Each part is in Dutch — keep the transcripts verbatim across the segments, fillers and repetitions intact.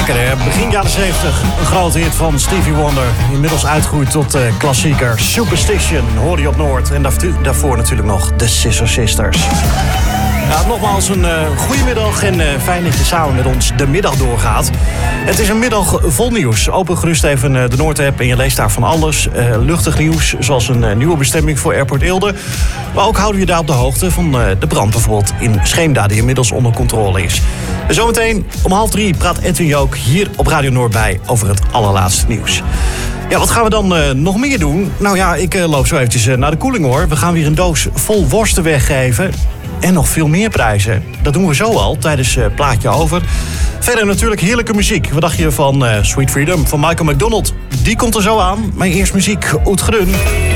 Lekker hè, begin jaren zeventig. Een grote hit van Stevie Wonder. Inmiddels uitgegroeid tot uh, klassieker Superstition. Hoorde je op Noord. En daarvoor natuurlijk nog de Scissor Sisters. Ja, nogmaals een uh, goedemiddag en uh, fijn dat je samen met ons de middag doorgaat. Het is een middag vol nieuws. Open gerust even uh, de Noord-app en je leest daar van alles. Uh, luchtig nieuws, zoals een uh, nieuwe bestemming voor Airport Eelde. Maar ook houden we je daar op de hoogte van uh, de brand bijvoorbeeld in Scheemda, die inmiddels onder controle is. En zometeen om half drie praat Edwin Jook hier op Radio Noord bij over het allerlaatste nieuws. Ja, wat gaan we dan uh, nog meer doen? Nou ja, ik uh, loop zo eventjes uh, naar de koeling hoor. We gaan weer een doos vol worsten weggeven. En nog veel meer prijzen. Dat doen we zo al tijdens uh, Plaatje Over. Verder natuurlijk heerlijke muziek. Wat dacht je van uh, Sweet Freedom van Michael McDonald? Die komt er zo aan. Maar eerst muziek, Oet Grun.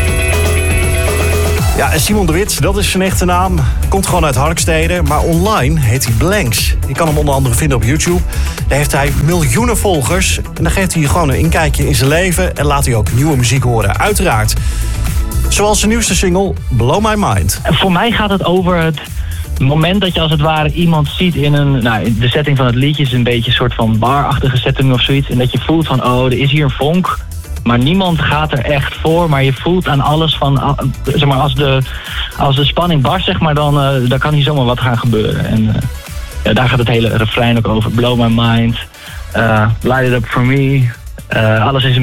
Ja, Simon de Wit, dat is zijn echte naam. Komt gewoon uit Harkstede, maar online heet hij Blanks. Je kan hem onder andere vinden op YouTube. Daar heeft hij miljoenen volgers. En dan geeft hij gewoon een inkijkje in zijn leven. En laat hij ook nieuwe muziek horen, uiteraard. Zoals zijn nieuwste single, Blow My Mind. Voor mij gaat het over het moment dat je als het ware iemand ziet in een... Nou, de setting van het liedje is een beetje een soort van barachtige setting of zoiets. En dat je voelt van, oh, er is hier een vonk. Maar niemand gaat er echt voor. Maar je voelt aan alles van... Zeg maar, als de, als de spanning barst, zeg maar, dan, uh, dan kan hier zomaar wat gaan gebeuren. En uh, ja, daar gaat het hele refrein ook over. Blow My Mind. Uh, light it up for me. Uh, alles is een